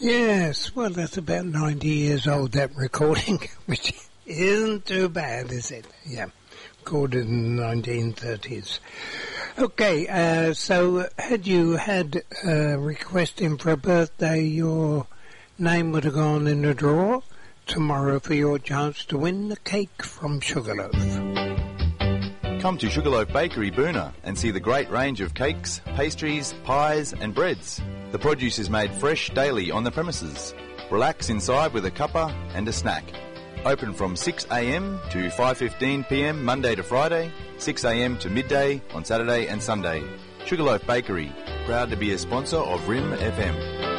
Yes, well, that's about 90 years old, that recording, which isn't too bad, is it? Yeah, recorded in the 1930s. Okay, so had you had a request in for a birthday, your name would have gone in the draw tomorrow for your chance to win the cake from Sugarloaf. Come to Sugarloaf Bakery, Boonah, and see the great range of cakes, pastries, pies and breads. The produce is made fresh daily on the premises. Relax inside with a cuppa and a snack. Open from 6 a.m. to 5:15 p.m. Monday to Friday, 6 a.m. to midday on Saturday and Sunday. Sugarloaf Bakery, proud to be a sponsor of RIM FM.